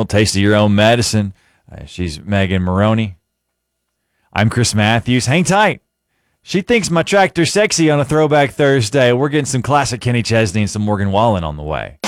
Taste of Your Own Medicine. She's Megan Maroney. I'm Chris Matthews. Hang tight. She thinks my tractor's sexy on a Throwback Thursday. We're getting some classic Kenny Chesney and some Morgan Wallen on the way.